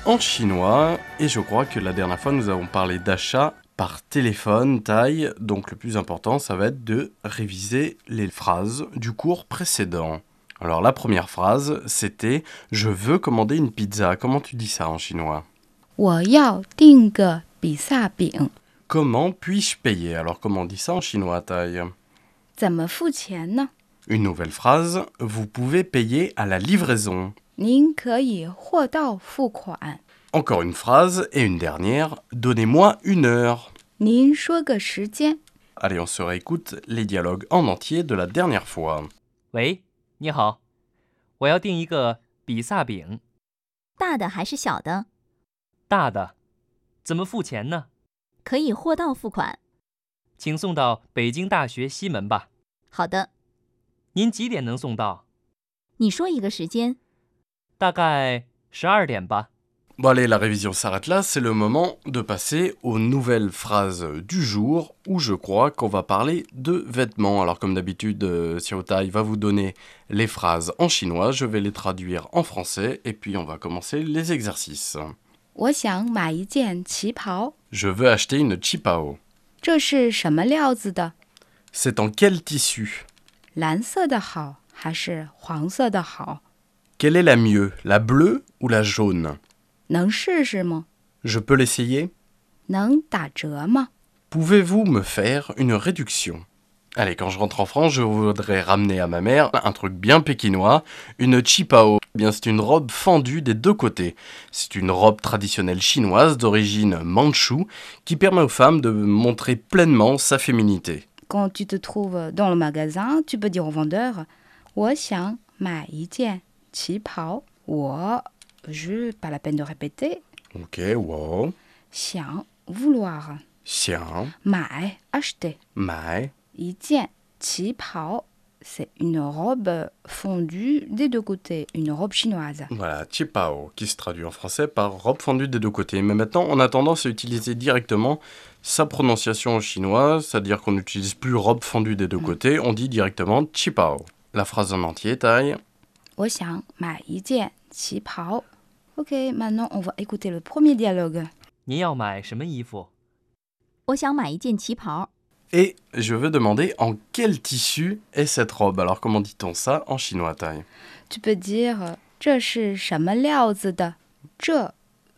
en chinois et je crois que la dernière fois nous avons parlé d'achat par téléphone, taille, donc le plus important ça va être de réviser les phrases du cours précédent. Alors la première phrase c'était « Je veux commander une pizza ». Comment tu dis ça en chinois ? 我要订个比萨饼， Comment puis-je payer ? Alors comment on dit ça en chinois, taille ? 怎么付钱呢？ Une nouvelle phrase « Vous pouvez payer à la livraison ». 您可以货到付款。 Encore une phrase et une dernière « Donnez-moi une heure ». 您说个时间。 Allez, on se réécoute les dialogues en entier de la dernière fois. 喂，你好，我要订一个比萨饼， 大的还是小的？ 大的，怎么付钱呢？ 可以货到付款。 请送到北京大学西门吧。 好的， 您几点能送到？ 你说一个时间。 大概12点吧。 Bon allez, la révision s'arrête là, c'est le moment de passer aux nouvelles phrases du jour où je crois qu'on va parler de vêtements. Alors comme d'habitude, Xiao Tai va vous donner les phrases en chinois, je vais les traduire en français et puis on va commencer les exercices. 我想买一件旗袍， Je veux acheter une qipao. 这是什么料子的？ C'est en quel tissu ? 蓝色的好还是黄色的好？ Quelle est la mieux, la bleue ou la jaune ? 能试试吗？ Je peux l'essayer ? 能打折吗？ Pouvez-vous me faire une réduction ? Allez, quand je rentre en France, je voudrais ramener à ma mère un truc bien pékinois, une qipao. Eh bien, c'est une robe fendue des deux côtés. C'est une robe traditionnelle chinoise d'origine mandchoue qui permet aux femmes de montrer pleinement sa féminité. Quand tu te trouves dans le magasin, tu peux dire au vendeur 我想买一件旗袍。je pas la peine de répéter. Ok, wow. 想 vouloir. Xiang, 买 acheter. mai, 一件旗袍 c'est une robe fondue des deux côtés, une robe chinoise. voilà, qipao, qui se traduit en français par robe fendue des deux côtés. Mais maintenant, on a tendance à utiliser directement sa prononciation en chinois, c'est-à-dire qu'on n'utilise plus robe fendue des deux côtés, on dit directement qipao. La phrase en entier, taille. 我想买一件旗袍。Ok, maintenant on va écouter le premier dialogue. 您要买什么衣服？ 我想买一件旗袍。 Et je veux demander en quel tissu est cette robe. Alors comment dit-on ça en chinois, taille ? Tu peux dire 这是什么料子的？这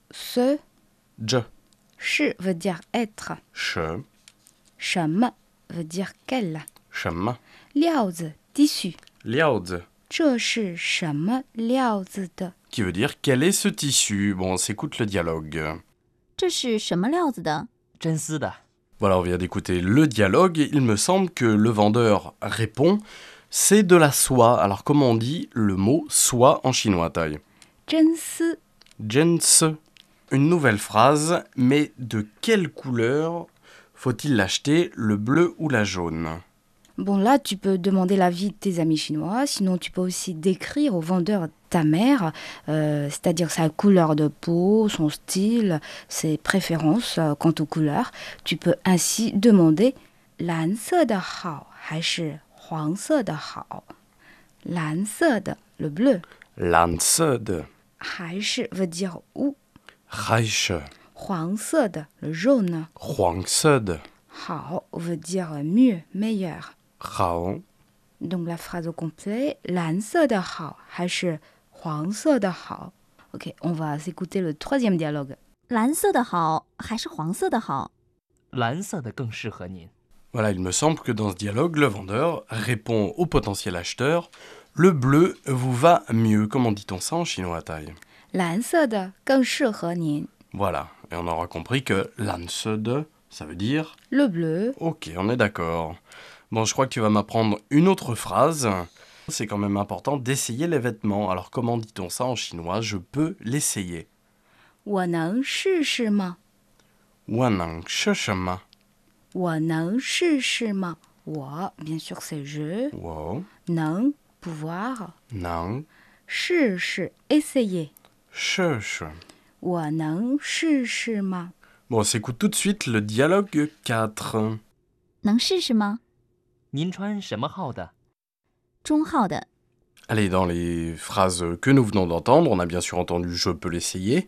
ce Je, 是 veut dire être. che, 什么 veut dire quel. shem, 料子 tissu. liaozi, 这是什么料子的？ qui veut dire quel est ce tissu. Bon, on s'écoute le dialogue. 这是什么料子的？ 真丝的。 Voilà, on vient d'écouter le dialogue. Il me semble que le vendeur répond, c'est de la soie. Alors comment on dit le mot soie en chinois, taille ? 真丝 Jense. Une nouvelle phrase, mais de quelle couleur faut-il l'acheter, le bleu ou la jaune ? Bon, là, tu peux demander l'avis de tes amis chinois. Sinon, tu peux aussi décrire au vendeur ta mère, c'est-à-dire sa couleur de peau, son style, ses préférences quant aux couleurs. Tu peux ainsi demander 蓝色的好还是黄色的好？蓝色的 le bleu, Lansed, 还是 veut dire ou, Reich, 黄色的 le jaune, Huangsed, 好 veut dire mieux, meilleur. Rao. Donc la phrase au complet, 蓝色的好还是黄色的好？ Ok, on va s'écouter le troisième dialogue. 蓝色的好还是黄色的好？ 蓝色的更适合您。 Voilà, il me semble que dans ce dialogue, le vendeur répond au potentiel acheteur, le bleu vous va mieux. Comment dit-on ça en chinois, taille ? 蓝色的更适合您。 Voilà, et on aura compris que lansed, ça veut dire... Le bleu, Ok, on est d'accord. Bon, je crois que tu vas m'apprendre une autre phrase. C'est quand même important d'essayer les vêtements. Alors comment dit-on ça en chinois ? Je peux l'essayer. 我能试试吗？ Wanang sheshema. 我能试试吗？我 bien sûr c'est je, Wow. 能 pouvoir, Nang 试试 essayer. shesh. 我能试试吗？ Bon, on s'écoute tout de suite le dialogue 4. 能试试吗？ 您穿什么号的？ 中号的。 Allez, dans les phrases que nous venons d'entendre, on a bien sûr entendu « je peux l'essayer ».